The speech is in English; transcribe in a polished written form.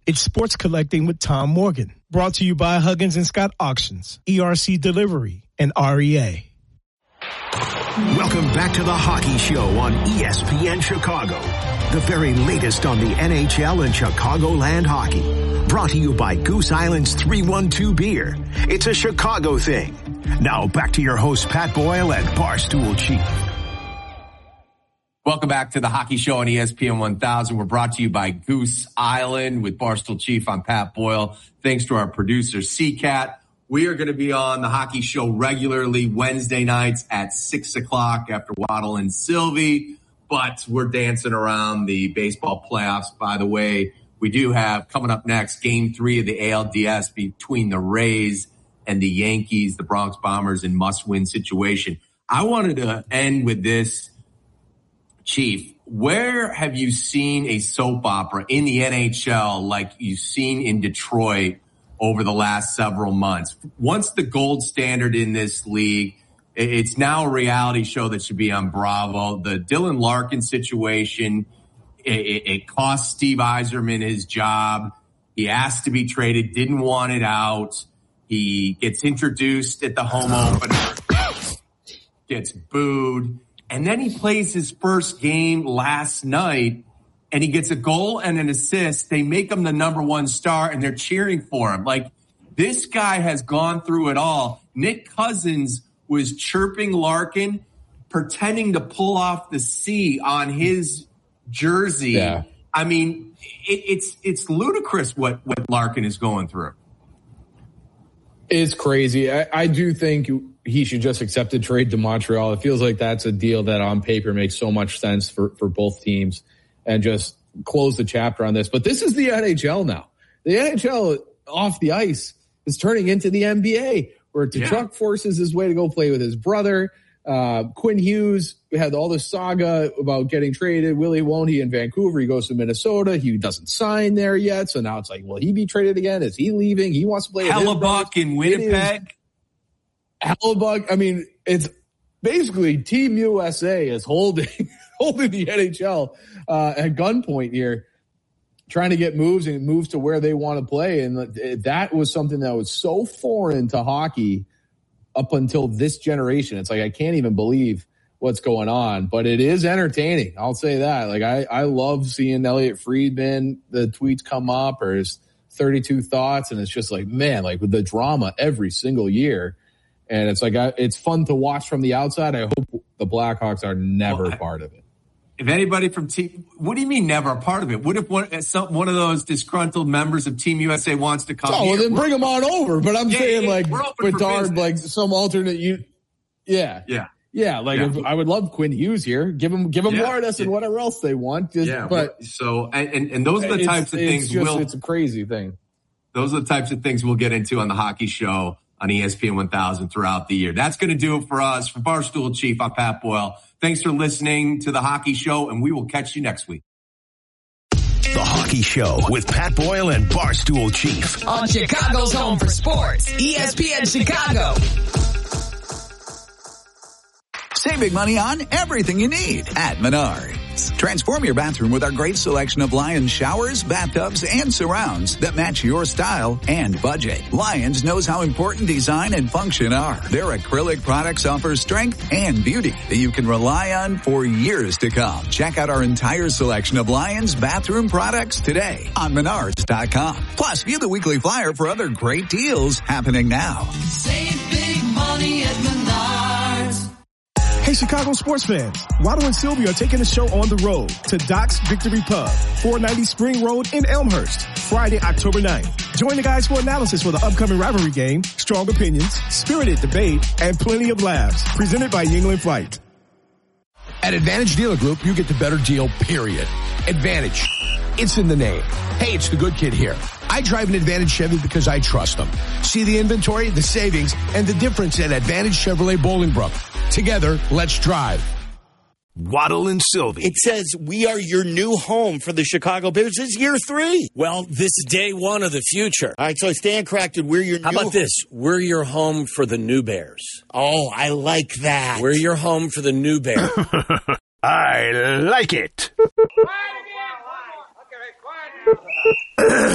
It's Sports Collecting with Tom Morgan. Brought to you by Huggins & Scott Auctions, ERC Delivery, and REA. Welcome back to the Hockey Show on ESPN Chicago. The very latest on the NHL and Chicagoland hockey. Brought to you by Goose Island's 312 Beer. It's a Chicago thing. Now back to your host, Pat Boyle and Barstool Chief. Welcome back to the Hockey Show on ESPN 1000. We're brought to you by Goose Island with Barstool Chief. I'm Pat Boyle. Thanks to our producer, C-Cat. We are going to be on the Hockey Show regularly Wednesday nights at 6 o'clock after Waddle and Sylvie. But we're dancing around the baseball playoffs. By the way, we do have coming up next Game 3 of the ALDS between the Rays and the Yankees, the Bronx Bombers in must-win situation. I wanted to end with this. Chief, where have you seen a soap opera in the NHL like you've seen in Detroit over the last several months? Once the gold standard in this league, it's now a reality show that should be on Bravo. The Dylan Larkin situation, it cost Steve Yzerman his job. He asked to be traded, didn't want it out. He gets introduced at the home opener, gets booed. And then he plays his first game last night, and he gets a goal and an assist. They make him the number one star, and they're cheering for him. Like, this guy has gone through it all. Nick Cousins was chirping Larkin, pretending to pull off the C on his jersey. Yeah. I mean, it's ludicrous what Larkin is going through. It's crazy. I do think he should just accept a trade to Montreal. It feels like that's a deal that on paper makes so much sense for both teams and just close the chapter on this. But this is the NHL now. The NHL off the ice is turning into the NBA, where Tkachuk forces his way to go play with his brother. Quinn Hughes had all this saga about getting traded. Willie won't he in Vancouver? He goes to Minnesota. He doesn't sign there yet. So now it's like, will he be traded again? Is he leaving? He wants to play with Hellebuck in Winnipeg. Hellebuck. I mean, it's basically Team USA is holding the NHL at gunpoint here, trying to get moves to where they want to play. And that was something that was so foreign to hockey up until this generation. It's like, I can't even believe what's going on, but it is entertaining. I'll say that. Like, I love seeing Elliot Friedman, the tweets come up, or his 32 thoughts. And it's just like, man, like with the drama every single year. And it's like, it's fun to watch from the outside. I hope the Blackhawks are never part of it. If anybody from what do you mean never a part of it? What if one of those disgruntled members of Team USA wants to come here? Well, then bring them on over. But I'm saying, like, Bedard, like some alternate. Like, I would love Quinn Hughes here. Give him Lourdes and whatever else they want. But so and those are the types of things. It's a crazy thing. Those are the types of things we'll get into on the Hockey Show on ESPN 1000 throughout the year. That's going to do it for us. For Barstool Chief, I'm Pat Boyle. Thanks for listening to the Hockey Show, and we will catch you next week. The Hockey Show with Pat Boyle and Barstool Chief. On Chicago's home for sports, ESPN Chicago. Save big money on everything you need at Menards. Transform your bathroom with our great selection of Lions showers, bathtubs, and surrounds that match your style and budget. Lions knows how important design and function are. Their acrylic products offer strength and beauty that you can rely on for years to come. Check out our entire selection of Lions bathroom products today on Menards.com. Plus, view the weekly flyer for other great deals happening now. Save big money at Menards. Hey, Chicago sports fans. Waddle and Sylvie are taking the show on the road to Doc's Victory Pub, 490 Spring Road in Elmhurst, Friday, October 9th. Join the guys for analysis for the upcoming rivalry game, strong opinions, spirited debate, and plenty of laughs. Presented by Yingling Flight. At Advantage Dealer Group, you get the better deal, period. Advantage. It's in the name. Hey, it's the good kid here. I drive an Advantage Chevy because I trust them. See the inventory, the savings, and the difference at Advantage Chevrolet Bolingbrook. Together, let's drive. Waddle and Sylvie. It says we are your new home for the Chicago Bears. This is year 3. Well, this is day 1 of the future. All right, so Stan corrected. We're your How about this? We're your home for the new Bears. Oh, I like that. We're your home for the new Bears. I like it.